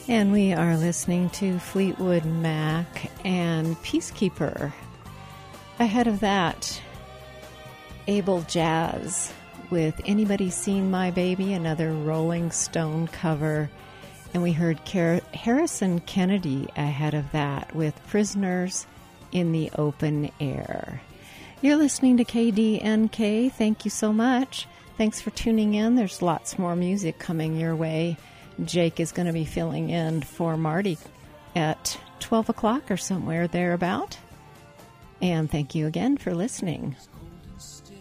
And we are listening to Fleetwood Mac and Peacekeeper. Ahead of that, Able Jazz with Anybody Seen My Baby, another Rolling Stone cover. And we heard Harrison Kennedy ahead of that with Prisoners in the Open Air. You're listening to KDNK. Thank you so much. Thanks for tuning in. There's lots more music coming your way. Jake is going to be filling in for Marty at 12 o'clock or somewhere thereabout. And thank you again for listening.